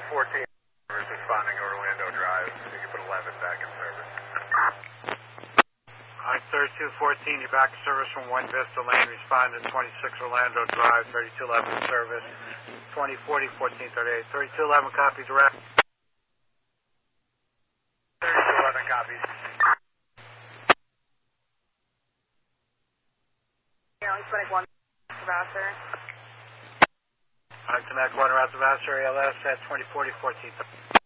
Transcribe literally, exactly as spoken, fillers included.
fourteen service responding to Orlando Drive. You can put eleven back in service. Alright, thirty-two fourteen, you're back in service from one Vista Lane, responding to twenty-six Orlando Drive, thirty-two eleven service, twenty forty, fourteen thirty-eight. thirty-two eleven copies direct. thirty-two eleven copies. Yeah, he's putting one Vassar. Alright, connect one Route to Vassar, A L S at twenty forty, fourteen thirty-eight.